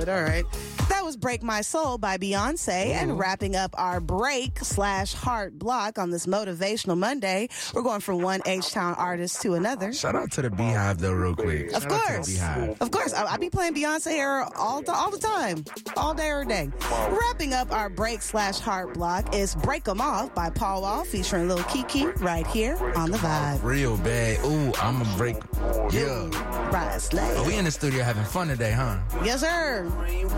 but all right. That was Break My Soul by Beyonce. And wrapping up our break/heart block on this Motivational Monday, we're going from one H-Town artist to another. Shout out to the Beehive, though, real quick. Of course. Of course. I be playing Beyonce here all the time. All day, every day. Wrapping up our break/heart block is Break 'Em Off by Paul Wall featuring Lil Kiki right here on The Vibe. Real bad. Ooh, I'm a break. Yeah. Right, slay. We in the studio having fun today, huh? Yes, sir.